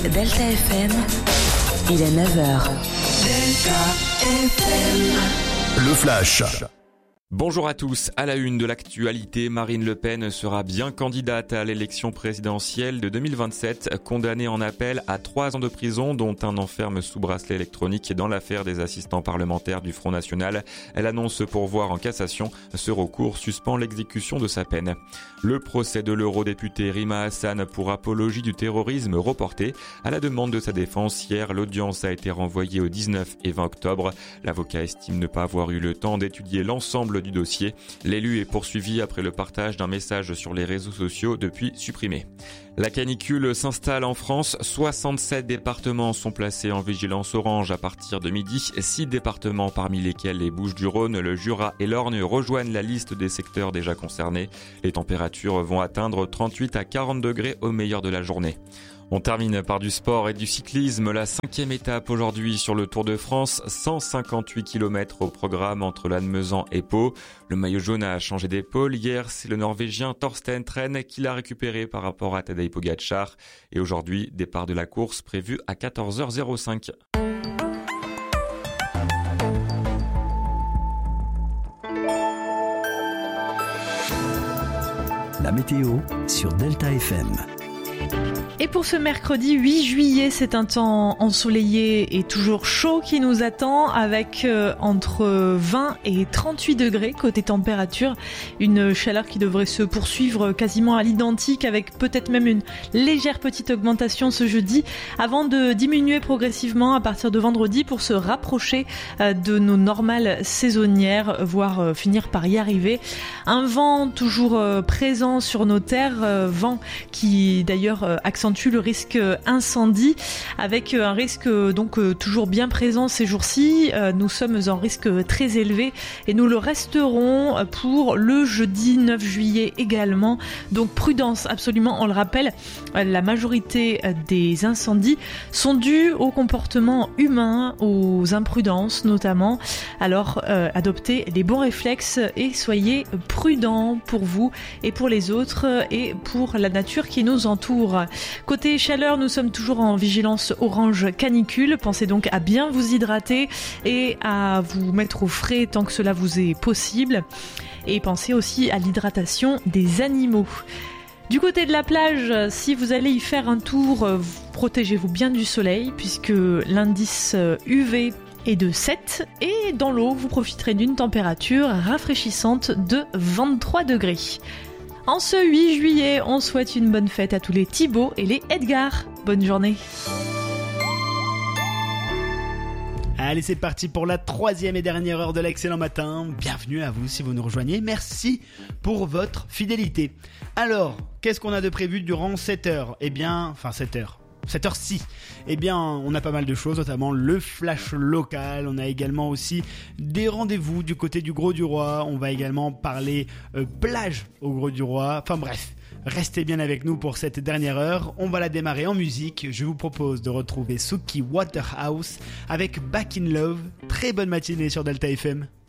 Delta FM, il est 9h. Delta FM. Le Flash. Bonjour à tous. À la une de l'actualité, Marine Le Pen sera bien candidate à l'élection présidentielle de 2027, condamnée en appel à 3 ans de prison, dont un an ferme sous bracelet électronique dans l'affaire des assistants parlementaires du Front National. Elle annonce pourvoir en cassation. Ce recours suspend l'exécution de sa peine. Le procès de l'eurodéputé Rima Hassan pour apologie du terrorisme reporté. À la demande de sa défense, hier, l'audience a été renvoyée au 19 et 20 octobre. L'avocat estime ne pas avoir eu le temps d'étudier l'ensemble du dossier. L'élu est poursuivi après le partage d'un message sur les réseaux sociaux depuis supprimé. La canicule s'installe en France. 67 départements sont placés en vigilance orange à partir de midi. 6 départements, parmi lesquels les Bouches-du-Rhône, le Jura et l'Orne, rejoignent la liste des secteurs déjà concernés. Les températures vont atteindre 38 à 40 degrés au meilleur de la journée. On termine par du sport et du cyclisme. La 5e étape aujourd'hui sur le Tour de France. 158 km au programme entre Lannemezan et Pau. Le maillot jaune a changé d'épaule. Hier, c'est le Norvégien Thorsten Tren qui l'a récupéré par rapport à Tadej Pogačar. Et aujourd'hui, départ de la course prévu à 14h05. La météo sur Delta FM. Et pour ce mercredi 8 juillet, c'est un temps ensoleillé et toujours chaud qui nous attend avec entre 20 et 38 degrés côté température. Une chaleur qui devrait se poursuivre quasiment à l'identique avec peut-être même une légère petite augmentation ce jeudi avant de diminuer progressivement à partir de vendredi pour se rapprocher de nos normales saisonnières, voire finir par y arriver. Un vent toujours présent sur nos terres, vent qui d'ailleurs accentue le risque incendie avec un risque donc toujours bien présent ces jours-ci. Nous sommes en risque très élevé et nous le resterons pour le jeudi 9 juillet également. Donc prudence absolument, on le rappelle, la majorité des incendies sont dus au comportement humain, aux imprudences notamment. Alors adoptez les bons réflexes et soyez prudents pour vous et pour les autres et pour la nature qui nous entoure. Côté chaleur, nous sommes toujours en vigilance orange canicule. Pensez donc à bien vous hydrater et à vous mettre au frais tant que cela vous est possible. Et pensez aussi à l'hydratation des animaux. Du côté de la plage, si vous allez y faire un tour, protégez-vous bien du soleil puisque l'indice UV est de 7 et dans l'eau, vous profiterez d'une température rafraîchissante de 23 degrés. En ce 8 juillet, on souhaite une bonne fête à tous les Thibaut et les Edgar. Bonne journée. Allez, c'est parti pour la 3e et dernière heure de l'excellent matin. Bienvenue à vous si vous nous rejoignez. Merci pour votre fidélité. Alors, qu'est-ce qu'on a de prévu durant 7 heures ? 7 heures-ci. Eh bien, on a pas mal de choses, notamment le flash local. On a également aussi des rendez-vous du côté du Grau-du-Roi. On va également parler plage au Grau-du-Roi. Enfin bref, restez bien avec nous pour cette dernière heure. On va la démarrer en musique. Je vous propose de retrouver Suki Waterhouse avec Back in Love. Très bonne matinée sur Delta FM.